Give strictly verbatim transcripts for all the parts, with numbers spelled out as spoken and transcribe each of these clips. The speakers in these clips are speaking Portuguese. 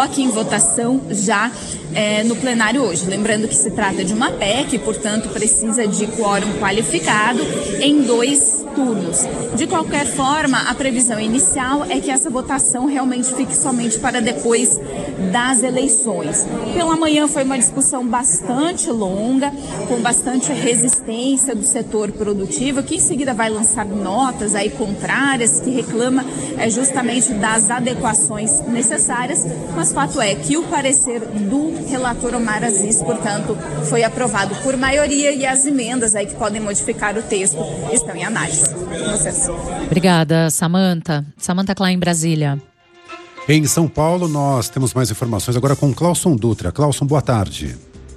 coloque em votação já é, no plenário hoje. Lembrando que se trata de uma P E C, portanto precisa de quórum qualificado em dois turnos. De qualquer forma, a previsão inicial é que essa votação realmente fique somente para depois das eleições. Pela manhã foi uma discussão bastante longa, com bastante resistência do setor produtivo, que em seguida vai lançar notas aí contrárias, que reclama é, justamente das adequações necessárias, mas fato é que o parecer do relator Omar Aziz, portanto, foi aprovado por maioria e as emendas aí que podem modificar o texto estão em análise. Com vocês. Obrigada, Samantha. Samantha Klein, Brasília. Em São Paulo, nós temos mais informações agora com Clauson Dutra. Clauson, boa tarde.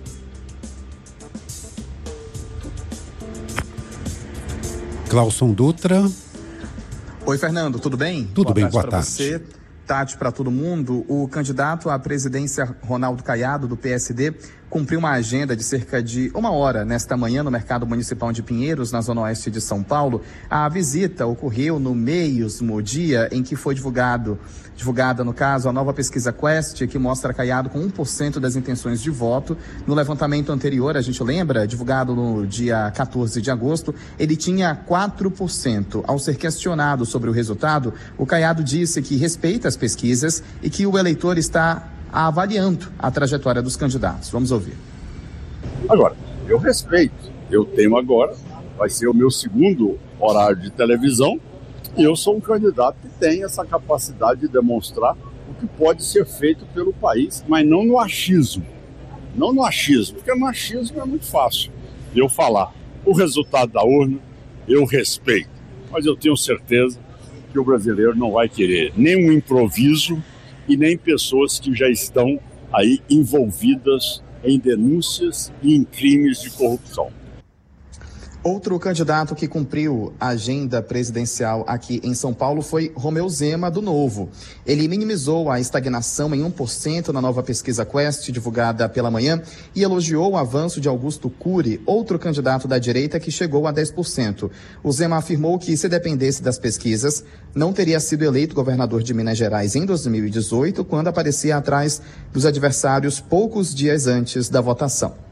Clauson Dutra. Oi, Fernando, tudo bem? Tudo boa bem, tarde boa pra tarde. Você. Tarde para todo mundo. O candidato à presidência Ronaldo Caiado, do P S D, cumpriu uma agenda de cerca de uma hora nesta manhã no Mercado Municipal de Pinheiros, na zona oeste de São Paulo. A visita ocorreu no mesmo dia em que foi divulgado, divulgada, no caso, a nova pesquisa Quest, que mostra Caiado com um por cento das intenções de voto. No levantamento anterior, a gente lembra, divulgado no dia quatorze de agosto, ele tinha quatro por cento. Ao ser questionado sobre o resultado, o Caiado disse que respeita as pesquisas e que o eleitor está avaliando a trajetória dos candidatos. Vamos ouvir. Agora, eu respeito. Eu tenho agora, vai ser o meu segundo horário de televisão, e eu sou um candidato que tem essa capacidade de demonstrar o que pode ser feito pelo país, mas não no achismo. Não no achismo, porque no achismo é muito fácil eu falar. O resultado da urna, eu respeito, mas eu tenho certeza que o brasileiro não vai querer nem um improviso e nem pessoas que já estão aí envolvidas em denúncias e em crimes de corrupção. Outro candidato que cumpriu a agenda presidencial aqui em São Paulo foi Romeu Zema, do Novo. Ele minimizou a estagnação em um por cento na nova pesquisa Quest, divulgada pela manhã, e elogiou o avanço de Augusto Cury, outro candidato da direita que chegou a dez por cento. O Zema afirmou que, se dependesse das pesquisas, não teria sido eleito governador de Minas Gerais em dois mil e dezoito, quando aparecia atrás dos adversários poucos dias antes da votação.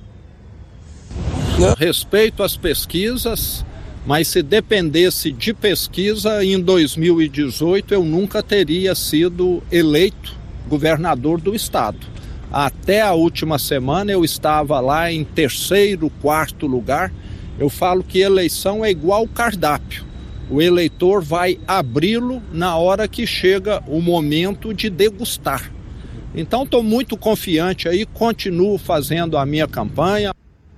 Respeito às pesquisas, mas se dependesse de pesquisa, em dois mil e dezoito eu nunca teria sido eleito governador do estado. Até a última semana eu estava lá em terceiro, quarto lugar. Eu falo que eleição é igual cardápio. O eleitor vai abri-lo na hora que chega o momento de degustar. Então estou muito confiante aí, continuo fazendo a minha campanha.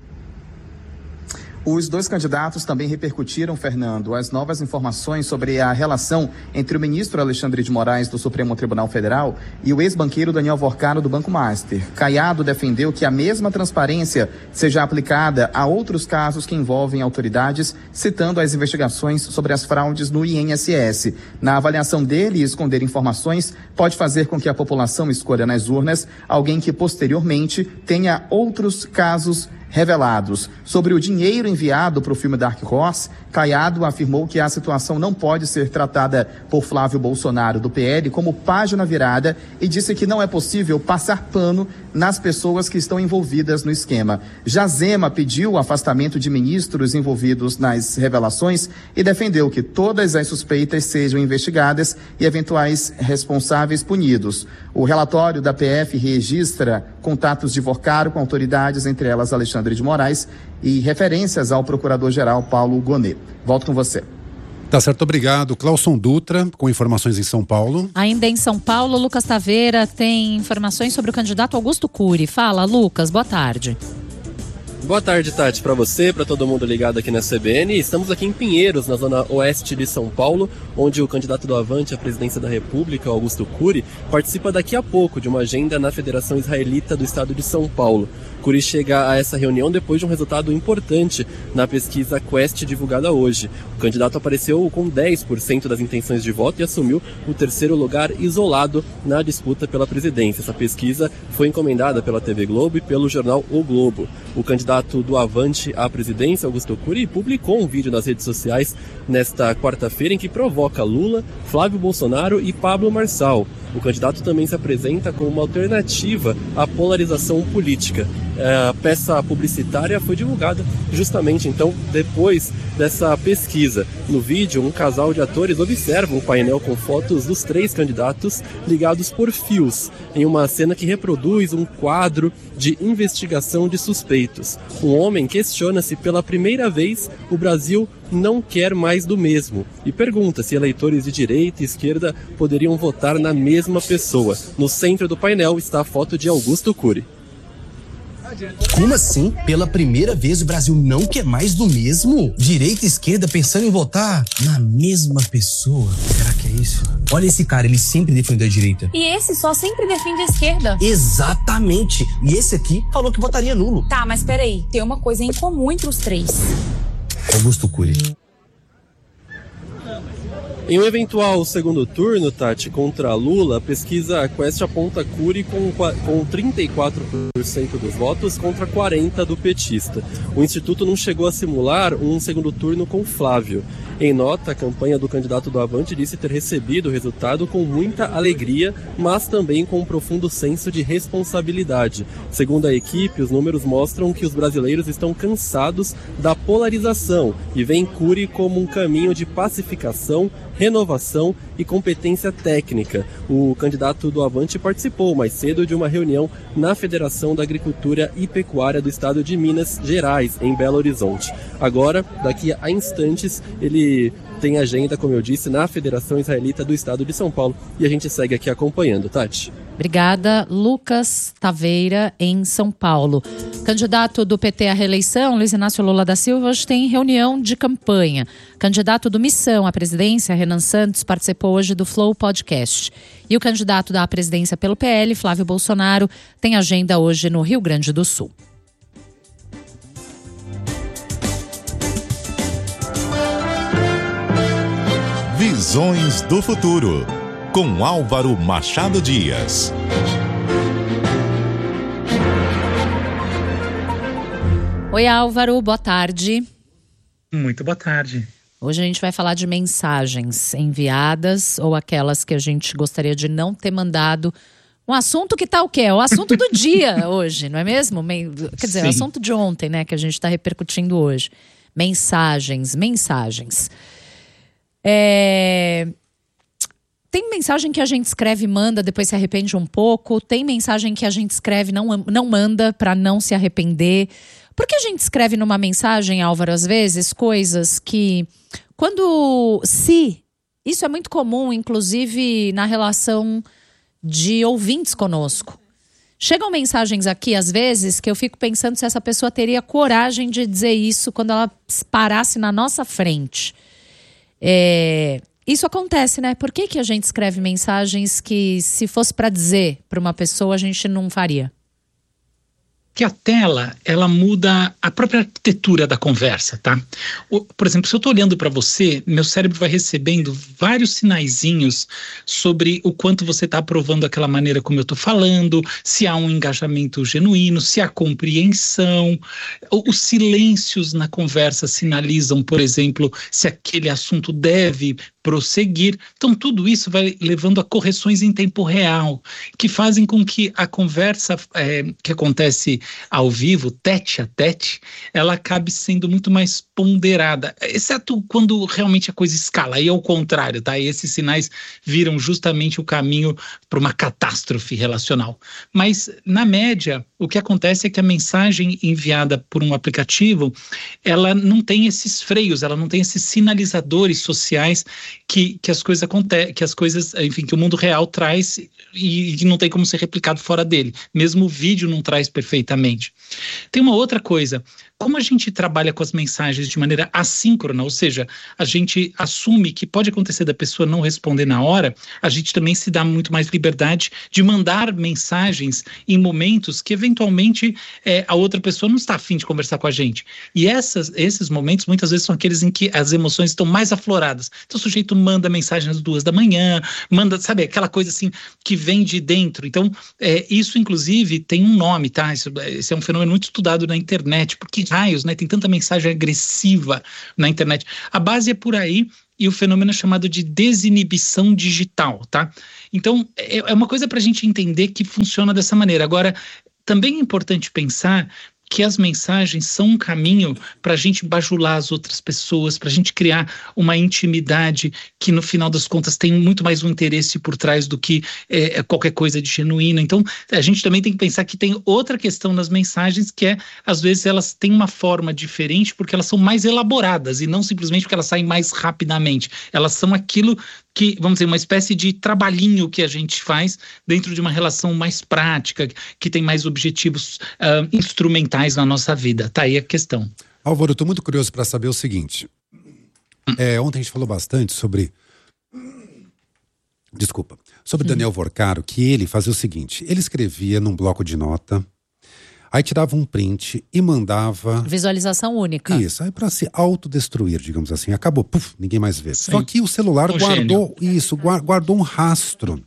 Os dois candidatos também repercutiram, Fernando, as novas informações sobre a relação entre o ministro Alexandre de Moraes, do Supremo Tribunal Federal, e o ex-banqueiro Daniel Vorcaro, do Banco Master. Caiado defendeu que a mesma transparência seja aplicada a outros casos que envolvem autoridades, citando as investigações sobre as fraudes no I N S S. Na avaliação dele, esconder informações pode fazer com que a população escolha nas urnas alguém que posteriormente tenha outros casos revelados. Sobre o dinheiro enviado para o filme Dark Horse, Caiado afirmou que a situação não pode ser tratada por Flávio Bolsonaro, do P L, como página virada, e disse que não é possível passar pano nas pessoas que estão envolvidas no esquema. Já Zema pediu o afastamento de ministros envolvidos nas revelações e defendeu que todas as suspeitas sejam investigadas e eventuais responsáveis punidos. O relatório da P F registra contatos de Vorcaro com autoridades, entre elas Alexandre de Moraes, e referências ao procurador-geral Paulo Gonet. Volto com você. Tá certo, obrigado. Clauson Dutra, com informações em São Paulo. Ainda em São Paulo, Lucas Taveira tem informações sobre o candidato Augusto Cury. Fala, Lucas, boa tarde. Boa tarde, Tati, para você, para todo mundo ligado aqui na C B N. Estamos aqui em Pinheiros, na zona oeste de São Paulo, onde o candidato do Avante à presidência da República, Augusto Cury, participa daqui a pouco de uma agenda na Federação Israelita do Estado de São Paulo. Cury chega a essa reunião depois de um resultado importante na pesquisa Quest divulgada hoje. O candidato apareceu com dez por cento das intenções de voto e assumiu o terceiro lugar isolado na disputa pela presidência. Essa pesquisa foi encomendada pela T V Globo e pelo jornal O Globo. O candidato do Avante à presidência, Augusto Cury, publicou um vídeo nas redes sociais nesta quarta-feira em que provoca Lula, Flávio Bolsonaro e Pablo Marçal. O candidato também se apresenta como uma alternativa à polarização política. A peça publicitária foi divulgada justamente, então, depois dessa pesquisa. No vídeo, um casal de atores observa o painel com fotos dos três candidatos ligados por fios, em uma cena que reproduz um quadro de investigação de suspeitos. Um homem questiona se pela primeira vez o Brasil não quer mais do mesmo e pergunta se eleitores de direita e esquerda poderiam votar na mesma pessoa. No centro do painel está a foto de Augusto Cury. Como assim? Pela primeira vez o Brasil não quer mais do mesmo? Direita e esquerda pensando em votar na mesma pessoa. Será que é isso? Olha esse cara, ele sempre defendeu a direita. E esse só sempre defende a esquerda. Exatamente. E esse aqui falou que votaria nulo. Tá, mas peraí. Tem uma coisa em comum entre os três. Augusto Cury. Em um eventual segundo turno, Tati, contra Lula, a pesquisa Quest aponta Cury com, com trinta e quatro por cento dos votos contra quarenta por cento do petista. O Instituto não chegou a simular um segundo turno com Flávio. Em nota, a campanha do candidato do Avante disse ter recebido o resultado com muita alegria, mas também com um profundo senso de responsabilidade. Segundo a equipe, os números mostram que os brasileiros estão cansados da polarização e veem Cury como um caminho de pacificação, renovação e competência técnica. O candidato do Avante participou mais cedo de uma reunião na Federação da Agricultura e Pecuária do Estado de Minas Gerais, em Belo Horizonte. Agora, daqui a instantes, ele tem agenda, como eu disse, na Federação Israelita do Estado de São Paulo e a gente segue aqui acompanhando, Tati. Obrigada, Lucas Taveira, em São Paulo. Candidato do P T à reeleição, Luiz Inácio Lula da Silva, hoje tem reunião de campanha. Candidato do Missão à presidência, Renan Santos, participou hoje do Flow Podcast. E o candidato da presidência pelo P L, Flávio Bolsonaro, tem agenda hoje no Rio Grande do Sul. Visões do Futuro, com Álvaro Machado Dias. Oi, Álvaro, boa tarde. Muito boa tarde. Hoje a gente vai falar de mensagens enviadas ou aquelas que a gente gostaria de não ter mandado. Um assunto que tá o quê? É o assunto do dia hoje, não é mesmo? Quer dizer, Sim. o assunto de ontem, né, que a gente está repercutindo hoje. Mensagens, mensagens. É... Tem mensagem que a gente escreve e manda, depois se arrepende um pouco. Tem mensagem que a gente escreve e não, não manda para não se arrepender. Por que a gente escreve numa mensagem, Álvaro, às vezes, coisas que... Quando... Se... Isso é muito comum, inclusive, na relação de ouvintes conosco. Chegam mensagens aqui, às vezes, que eu fico pensando se essa pessoa teria coragem de dizer isso quando ela parasse na nossa frente. É, isso acontece, né? Por que que a gente escreve mensagens que, se fosse para dizer para uma pessoa, a gente não faria? Que a tela, ela muda a própria arquitetura da conversa, tá? O, por exemplo, se eu estou olhando para você, meu cérebro vai recebendo vários sinaizinhos sobre o quanto você está aprovando aquela maneira como eu estou falando, se há um engajamento genuíno, se há compreensão. O, os silêncios na conversa sinalizam, por exemplo, se aquele assunto deve prosseguir. Então, tudo isso vai levando a correções em tempo real, que fazem com que a conversa é, que acontece ao vivo, tete a tete, ela acabe sendo muito mais ponderada, exceto quando realmente a coisa escala. Aí é o contrário, tá? E esses sinais viram justamente o caminho para uma catástrofe relacional. Mas, na média, o que acontece é que a mensagem enviada por um aplicativo, ela não tem esses freios, ela não tem esses sinalizadores sociais que, que as coisas acontecem, que as coisas, enfim, que o mundo real traz e, e não tem como ser replicado fora dele. Mesmo o vídeo não traz perfeitamente. Tem uma outra coisa. Como a gente trabalha com as mensagens de maneira assíncrona, ou seja, a gente assume que pode acontecer da pessoa não responder na hora, a gente também se dá muito mais liberdade de mandar mensagens em momentos que eventualmente é, a outra pessoa não está afim de conversar com a gente. E essas, esses momentos muitas vezes são aqueles em que as emoções estão mais afloradas. Então o sujeito manda mensagem às duas da manhã, manda, sabe, aquela coisa assim que vem de dentro. Então é, isso inclusive tem um nome, tá? Isso, esse é um fenômeno muito estudado na internet, porque raios, né? Tem tanta mensagem agressiva na internet. A base é por aí e o fenômeno chamado de desinibição digital, tá? Então, é, é uma coisa para a gente entender que funciona dessa maneira. Agora, também é importante pensar que as mensagens são um caminho para a gente bajular as outras pessoas, para a gente criar uma intimidade que, no final das contas, tem muito mais um interesse por trás do que é, qualquer coisa de genuíno. Então, a gente também tem que pensar que tem outra questão nas mensagens, que é, às vezes, elas têm uma forma diferente porque elas são mais elaboradas e não simplesmente porque elas saem mais rapidamente. Elas são aquilo que, vamos dizer, uma espécie de trabalhinho que a gente faz dentro de uma relação mais prática, que tem mais objetivos uh, instrumentais na nossa vida. Tá aí a questão. Álvaro, eu tô muito curioso para saber o seguinte. É, ontem a gente falou bastante sobre... Desculpa. Sobre Daniel Vorcaro, que ele fazia o seguinte. Ele escrevia num bloco de nota, aí tirava um print e mandava... Visualização única. Isso, aí para se autodestruir, digamos assim. Acabou, puf, ninguém mais vê. Sim. Só que o celular Um guardou isso, guardou um rastro.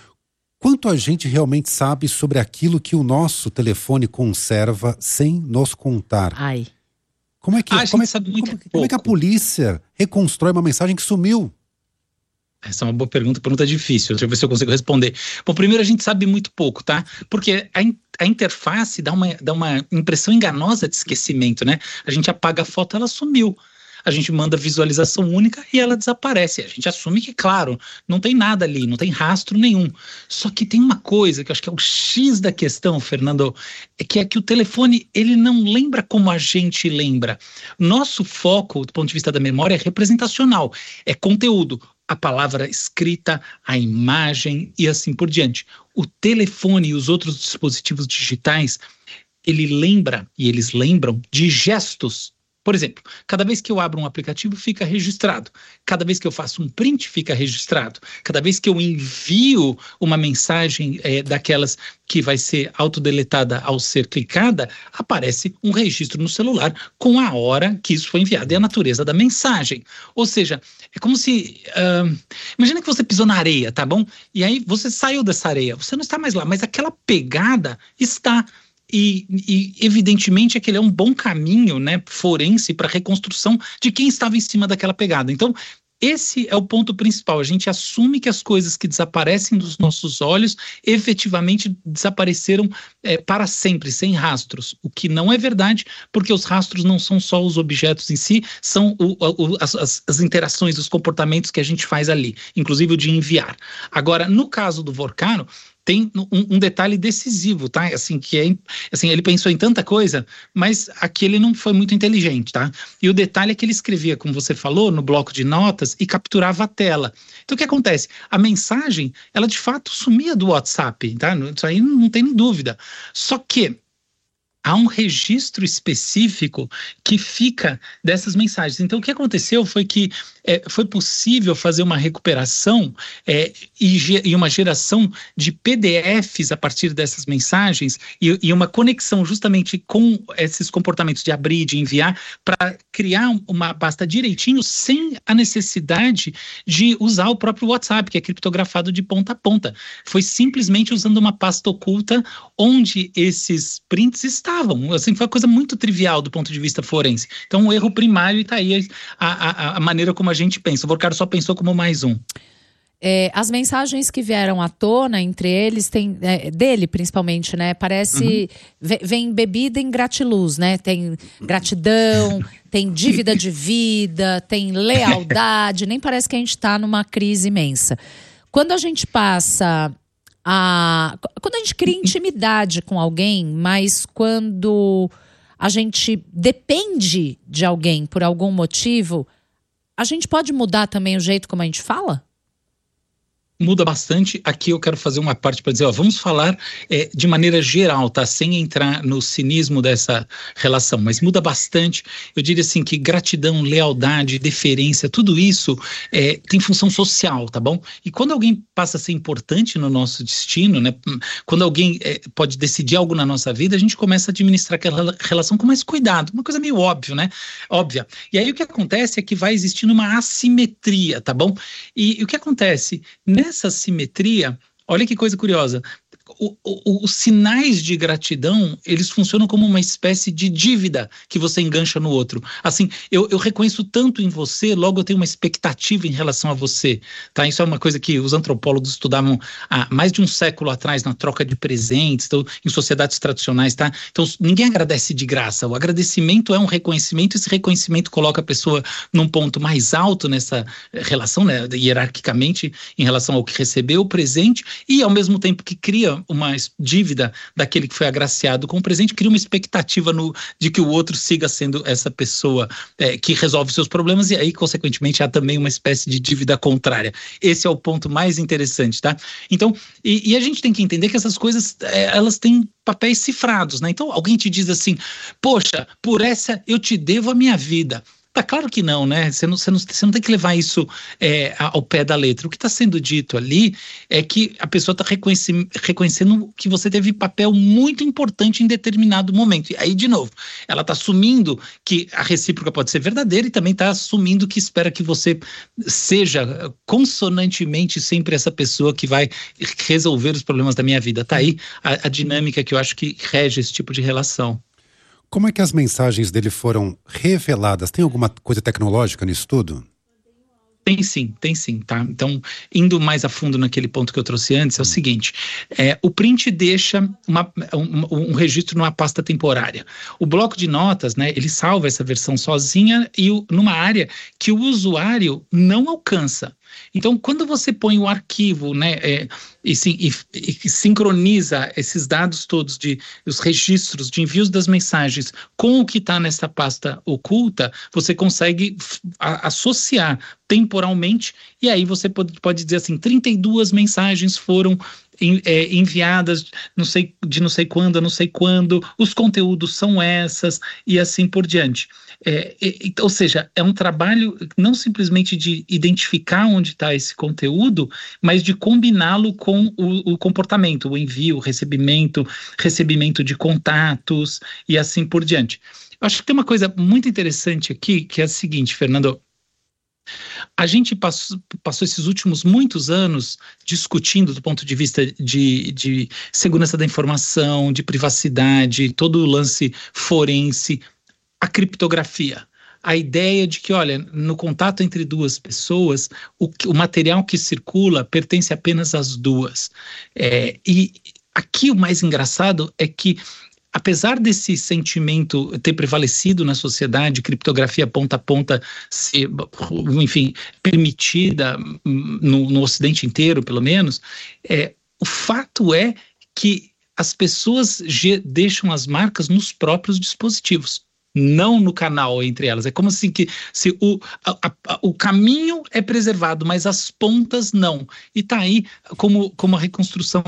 Quanto a gente realmente sabe sobre aquilo que o nosso telefone conserva sem nos contar? Ai. Como é que, Ah, como é, sabe muito como, como é que a polícia reconstrói uma mensagem que sumiu? Essa é uma boa pergunta, pergunta difícil. Deixa eu ver se eu consigo responder. Bom, primeiro a gente sabe muito pouco, tá? Porque a, in, a interface dá uma, dá uma impressão enganosa de esquecimento, né? A gente apaga a foto, ela sumiu. A gente manda visualização única e ela desaparece. A gente assume que, claro, não tem nada ali, não tem rastro nenhum. Só que tem uma coisa que eu acho que é o X da questão, Fernando, é que é que o telefone, ele não lembra como a gente lembra. Nosso foco, do ponto de vista da memória, é representacional, é conteúdo. A palavra escrita, a imagem e assim por diante. O telefone e os outros dispositivos digitais, ele lembra, e eles lembram, de gestos. Por exemplo, cada vez que eu abro um aplicativo, fica registrado. Cada vez que eu faço um print, fica registrado. Cada vez que eu envio uma mensagem é, daquelas que vai ser autodeletada ao ser clicada, aparece um registro no celular com a hora que isso foi enviado e a natureza da mensagem. Ou seja, é como se... Uh, imagina que você pisou na areia, tá bom? E aí você saiu dessa areia, você não está mais lá, mas aquela pegada está... E, e evidentemente aquele é um bom caminho, né, forense para a reconstrução de quem estava em cima daquela pegada. Então, esse é o ponto principal. A gente assume que as coisas que desaparecem dos nossos olhos efetivamente desapareceram é, para sempre, sem rastros. O que não é verdade, porque os rastros não são só os objetos em si, são o, o, as, as interações, os comportamentos que a gente faz ali, inclusive o de enviar. Agora, no caso do Vorcaro, tem um, um detalhe decisivo, tá? Assim, que é, assim, ele pensou em tanta coisa, mas aqui ele não foi muito inteligente, tá? E o detalhe é que ele escrevia, como você falou, no bloco de notas e capturava a tela. Então, o que acontece? A mensagem, ela de fato sumia do WhatsApp, tá? Isso aí não tem nem dúvida. Só que há um registro específico que fica dessas mensagens. Então, o que aconteceu foi que é, foi possível fazer uma recuperação é, e, e uma geração de P D Fs a partir dessas mensagens e, e uma conexão justamente com esses comportamentos de abrir, de enviar, para criar uma pasta direitinho sem a necessidade de usar o próprio WhatsApp, que é criptografado de ponta a ponta. Foi simplesmente usando uma pasta oculta onde esses prints estavam. Assim, foi uma coisa muito trivial do ponto de vista forense. Então, um erro primário, e está aí a, a, a maneira como a gente pensa. O Vorcaro só pensou como mais um. É, as mensagens que vieram à tona entre eles, tem, é, dele principalmente, né? Parece, uhum. vem bebida em gratiluz, né? Tem gratidão, tem dívida de vida, tem lealdade, nem parece que a gente está numa crise imensa. Quando a gente passa a... Quando a gente cria intimidade com alguém, mas quando a gente depende de alguém por algum motivo, a gente pode mudar também o jeito como a gente fala? Muda bastante. Aqui eu quero fazer uma parte para dizer, ó, vamos falar é, de maneira geral, tá? Sem entrar no cinismo dessa relação, mas muda bastante. Eu diria assim que gratidão, lealdade, deferência, tudo isso é, tem função social, tá bom? E quando alguém passa a ser importante no nosso destino, né? Quando alguém é, pode decidir algo na nossa vida, a gente começa a administrar aquela relação com mais cuidado. Uma coisa meio óbvia, né? Óbvia. E aí o que acontece é que vai existindo uma assimetria, tá bom? E, e o que acontece? Nessa Essa simetria, olha que coisa curiosa, o, o, os sinais de gratidão, eles funcionam como uma espécie de dívida que você engancha no outro. Assim, eu, eu reconheço tanto em você, logo eu tenho uma expectativa em relação a você, tá? Isso é uma coisa que os antropólogos estudavam há mais de um século atrás na troca de presentes, então, em sociedades tradicionais, tá? Então, ninguém agradece de graça. O agradecimento é um reconhecimento, esse reconhecimento coloca a pessoa num ponto mais alto nessa relação, né, hierarquicamente, em relação ao que recebeu o presente, e ao mesmo tempo que cria uma dívida daquele que foi agraciado com o presente, cria uma expectativa no, de que o outro siga sendo essa pessoa é, que resolve seus problemas, e aí, consequentemente, há também uma espécie de dívida contrária. Esse é o ponto mais interessante, tá? Então, e, e a gente tem que entender que essas coisas, é, elas têm papéis cifrados, né? Então, alguém te diz assim, poxa, por essa eu te devo a minha vida. Tá claro que não, né? Você não, você não, você não tem que levar isso é, ao pé da letra. O que está sendo dito ali é que a pessoa está reconhecendo, reconhecendo que você teve papel muito importante em determinado momento. E aí, de novo, ela está assumindo que a recíproca pode ser verdadeira e também está assumindo que espera que você seja consonantemente sempre essa pessoa que vai resolver os problemas da minha vida. Tá aí a, a dinâmica que eu acho que rege esse tipo de relação. Como é que as mensagens dele foram reveladas? Tem alguma coisa tecnológica nisso tudo? Tem sim, tem sim, tá? Então, indo mais a fundo naquele ponto que eu trouxe antes, é o seguinte, é, o print deixa uma, um, um registro numa pasta temporária. O bloco de notas, né, ele salva essa versão sozinha e o, numa área que o usuário não alcança. Então, quando você põe o arquivo, né, é, e, e, e sincroniza esses dados todos, de, os registros de envios das mensagens com o que está nessa pasta oculta, você consegue a, associar temporalmente, e aí você pode, pode dizer assim, trinta e duas mensagens foram É, enviadas não sei, de não sei quando a não sei quando, os conteúdos são essas e assim por diante. É, é, ou seja, é um trabalho não simplesmente de identificar onde está esse conteúdo, mas de combiná-lo com o, o comportamento, o envio, o recebimento, recebimento de contatos e assim por diante. Eu acho que tem uma coisa muito interessante aqui, que é a seguinte, Fernando. A gente passou, passou esses últimos muitos anos discutindo do ponto de vista de, de segurança da informação, de privacidade, todo o lance forense, a criptografia. A ideia de que, olha, no contato entre duas pessoas, o, o material que circula pertence apenas às duas. É, e aqui o mais engraçado é que, apesar desse sentimento ter prevalecido na sociedade, criptografia ponta a ponta ser, enfim, permitida no, no Ocidente inteiro, pelo menos, é, o fato é que as pessoas deixam as marcas nos próprios dispositivos, não no canal entre elas. É como assim que se o, a, a, o caminho é preservado, mas as pontas não. E está aí como, como a reconstrução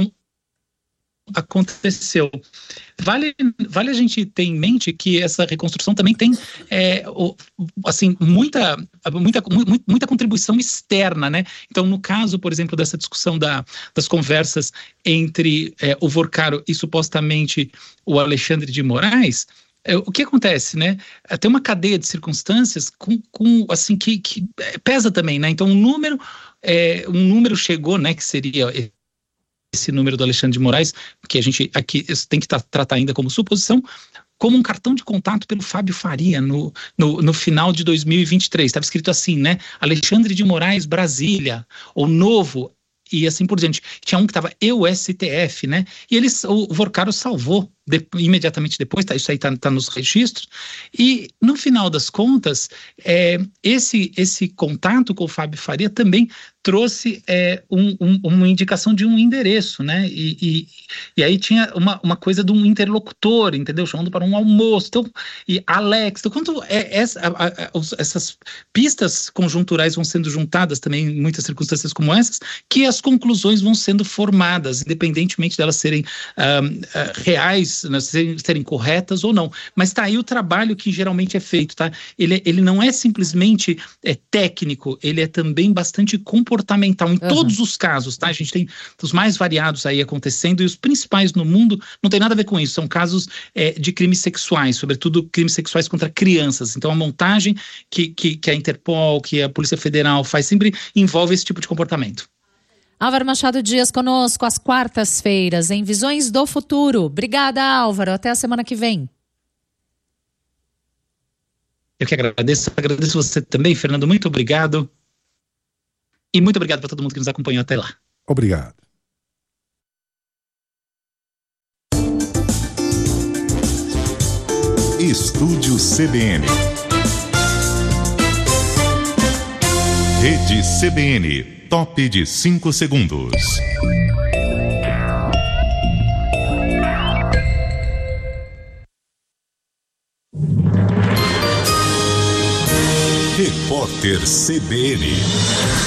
aconteceu. Vale, vale a gente ter em mente que essa reconstrução também tem é, o, assim, muita, muita, muita contribuição externa, né? Então, no caso, por exemplo, dessa discussão da, das conversas entre é, o Vorcaro e supostamente o Alexandre de Moraes, é, o que acontece, né? Tem uma cadeia de circunstâncias com, com, assim, que, que pesa também, né? Então, um número, é, um número chegou, né, que seria esse número do Alexandre de Moraes, que a gente aqui tem que tratar ainda como suposição, como um cartão de contato pelo Fábio Faria no, no, no final de dois mil e vinte e três. Estava escrito assim, né? Alexandre de Moraes, Brasília, ou Novo, e assim por diante. Tinha um que estava E U S T F, né? E eles, o Vorcaro salvou de, imediatamente depois, tá, isso aí está tá nos registros, e no final das contas, é, esse, esse contato com o Fábio Faria também trouxe é, um, um, uma indicação de um endereço, né? E, e, e aí tinha uma, uma coisa de um interlocutor, entendeu? Chamando para um almoço. Então, e Alex, então, quando é, essa, a, a, essas pistas conjunturais vão sendo juntadas também em muitas circunstâncias como essas, que as conclusões vão sendo formadas, independentemente delas serem um, uh, reais, né, serem, serem corretas ou não. Mas está aí o trabalho que geralmente é feito, tá? Ele, ele não é simplesmente é, técnico, ele é também bastante comportamental em uhum. todos os casos, tá? A gente tem os mais variados aí acontecendo e os principais no mundo não tem nada a ver com isso, são casos é, de crimes sexuais, sobretudo crimes sexuais contra crianças. Então a montagem que, que, que a Interpol, que a Polícia Federal faz sempre envolve esse tipo de comportamento. Álvaro Machado Dias conosco às quartas-feiras em Visões do Futuro. Obrigada, Álvaro. Até a semana que vem. Eu que agradeço. Agradeço você também, Fernando. Muito obrigado. E muito obrigado para todo mundo que nos acompanhou até lá. Obrigado. Estúdio C B N. Rede C B N. Top de cinco segundos. Repórter C B N.